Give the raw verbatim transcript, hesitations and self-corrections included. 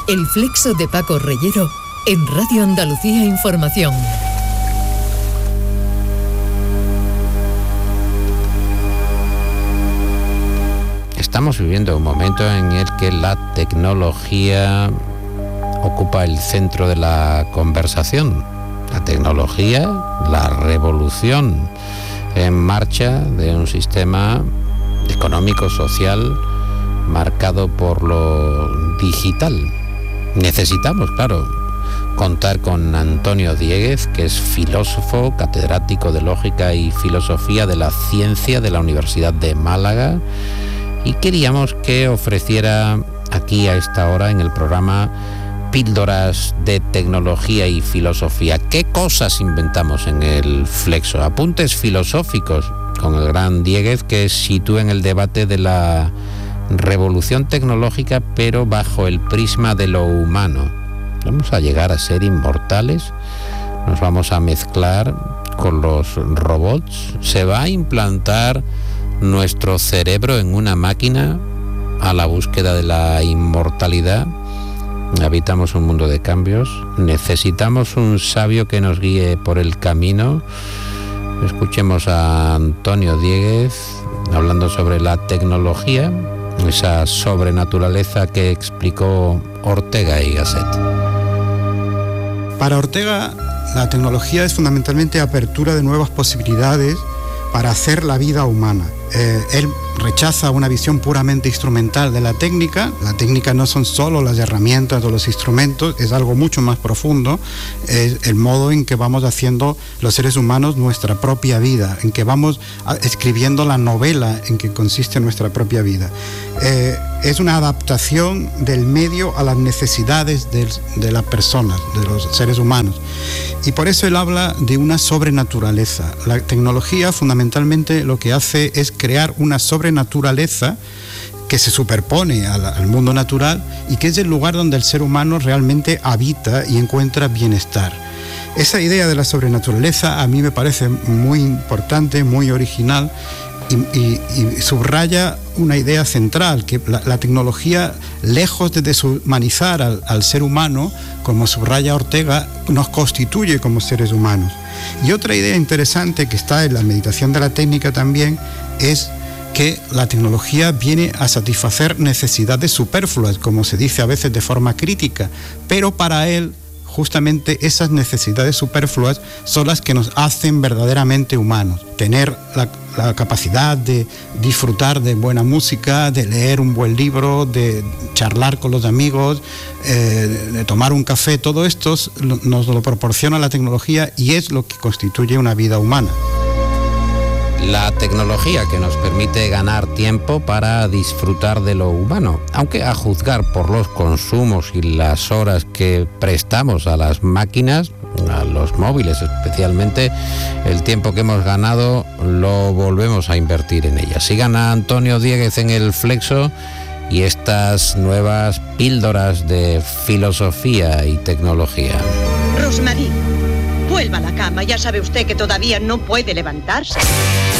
El Flexo de Paco Reyero en Radio Andalucía Información. Estamos viviendo un momento en el que la tecnología ocupa el centro de la conversación. La tecnología, la revolución en marcha de un sistema económico, social, marcado por lo digital. Necesitamos, claro, contar con Antonio Diéguez, que es filósofo, catedrático de Lógica y Filosofía de la Ciencia de la Universidad de Málaga, y queríamos que ofreciera aquí a esta hora en el programa píldoras de tecnología y filosofía. ¿Qué cosas inventamos en el Flexo? Apuntes filosóficos con el gran Diéguez, que sitúa en el debate de la revolución tecnológica, pero bajo el prisma de lo humano. ¿Vamos a llegar a ser inmortales? ¿Nos vamos a mezclar con los robots? ¿Se va a implantar nuestro cerebro en una máquina a la búsqueda de la inmortalidad? Habitamos un mundo de cambios. Necesitamos un sabio que nos guíe por el camino. Escuchemos a Antonio Diéguez hablando sobre la tecnología, esa sobrenaturaleza que explicó Ortega y Gasset. Para Ortega, la tecnología es fundamentalmente apertura de nuevas posibilidades para hacer la vida humana. Eh, él rechaza una visión puramente instrumental de la técnica. La técnica no son solo las herramientas o los instrumentos, es algo mucho más profundo. Es el modo en que vamos haciendo los seres humanos nuestra propia vida, en que vamos escribiendo la novela en que consiste nuestra propia vida. Eh, es una adaptación del medio a las necesidades de, de las personas, de los seres humanos. Y por eso él habla de una sobrenaturaleza. La tecnología fundamentalmente lo que hace es crear una sobrenaturaleza que se superpone al, al mundo natural y que es el lugar donde el ser humano realmente habita y encuentra bienestar. Esa idea de la sobrenaturaleza a mí me parece muy importante, muy original y, y, y subraya una idea central, que la, la tecnología, lejos de deshumanizar al, al ser humano, como subraya Ortega, nos constituye como seres humanos. Y otra idea interesante que está en la meditación de la técnica también es que la tecnología viene a satisfacer necesidades superfluas, como se dice a veces de forma crítica, pero para él justamente esas necesidades superfluas son las que nos hacen verdaderamente humanos. Tener la, la capacidad de disfrutar de buena música, de leer un buen libro, de charlar con los amigos, eh, de tomar un café, todo esto nos lo proporciona la tecnología y es lo que constituye una vida humana. La tecnología que nos permite ganar tiempo para disfrutar de lo humano, aunque a juzgar por los consumos y las horas que prestamos a las máquinas, a los móviles especialmente, el tiempo que hemos ganado lo volvemos a invertir en ellas. Sigan a Antonio Diéguez en el Flexo y estas nuevas píldoras de filosofía y tecnología. Rosmarie, vuelva a la cama, ya sabe usted que todavía no puede levantarse.